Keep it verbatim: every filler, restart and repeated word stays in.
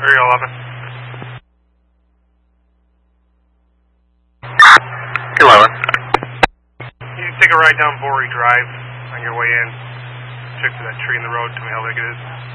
Area eleven. eleven. You take a ride down Borey Drive on your way in. Check for that tree in the road, tell me how big it is.